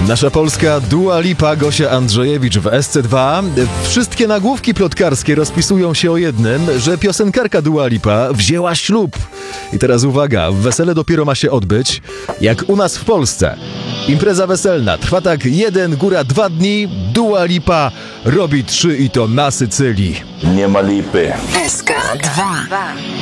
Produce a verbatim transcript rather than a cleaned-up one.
Nasza polska Dua Lipa, Gosia Andrzejewicz w S C dwa. Wszystkie nagłówki plotkarskie rozpisują się o jednym, że piosenkarka Dua Lipa wzięła ślub. I teraz uwaga, wesele dopiero ma się odbyć, jak u nas w Polsce. Impreza weselna trwa tak jeden, góra dwa dni. Dua Lipa robi trzy i to na Sycylii. Nie ma lipy. S K dwa.